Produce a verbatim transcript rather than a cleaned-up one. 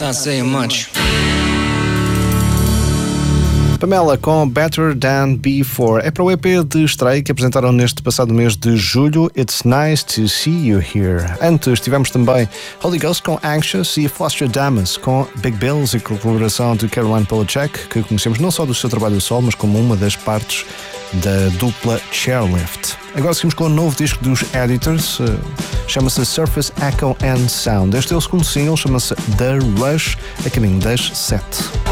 Not saying much. Pamela com Better Than Before. É para o E P de estreia que apresentaram neste passado mês de julho, It's Nice to See You Here. Antes tivemos também Holy Ghost com Anxious e Flosstradamus com Big Bills e colaboração de Caroline Polachek, que conhecemos não só do seu trabalho solo, mas como uma das partes da dupla Chairlift. Agora seguimos com o novo disco dos Editors, uh, chama-se Surface Echo and Sound. Este é o segundo single, chama-se The Rush, a caminho das sete.